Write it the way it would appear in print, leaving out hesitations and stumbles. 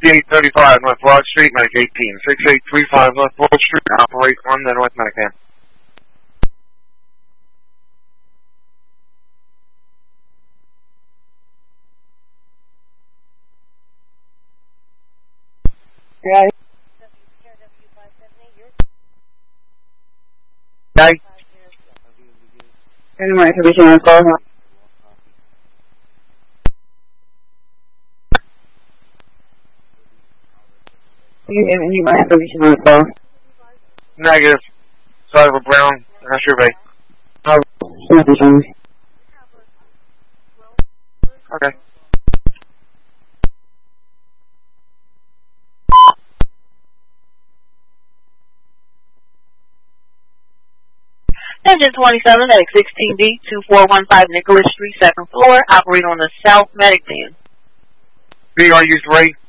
6835 North Broad Street, Medic 18. 6835 North Broad Street, operate on the North Medic van. Yeah. Okay. Any more information on call? Any more information on call? Negative. Cyber Brown, Asher Bay. Okay. Engine 27 at 16D 2415 Nicholas Street, 2nd floor. Operate on the South Medic van. BR used Ray.